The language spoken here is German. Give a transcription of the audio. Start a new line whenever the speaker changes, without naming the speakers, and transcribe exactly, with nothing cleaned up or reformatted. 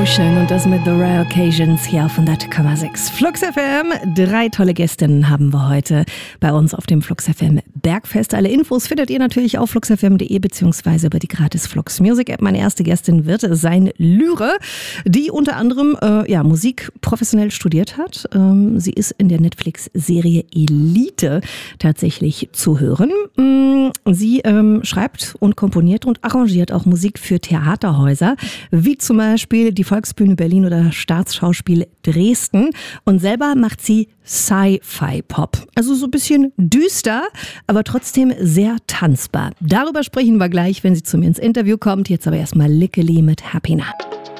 Ocean und das mit The Rare Occasions hier auf hundert Komma sechs Flux F M. Drei tolle Gästinnen haben wir heute bei uns auf dem Flux F M Bergfest. Alle Infos findet ihr natürlich auf flux f m punkt de beziehungsweise über die gratis Flux Music App. Meine erste Gästin wird sein Lyre, die unter anderem äh, ja, Musik professionell studiert hat. Ähm, sie ist in der Netflix-Serie Elite tatsächlich zu hören. Sie ähm, schreibt und komponiert und arrangiert auch Musik für Theaterhäuser, wie zum Beispiel die Volksbühne Berlin oder Staatsschauspiel Dresden. Und selber macht sie Sci-Fi-Pop. Also so ein bisschen düster, aber trotzdem sehr tanzbar. Darüber sprechen wir gleich, wenn sie zu mir ins Interview kommt. Jetzt aber erstmal Lickeli mit Happy Now.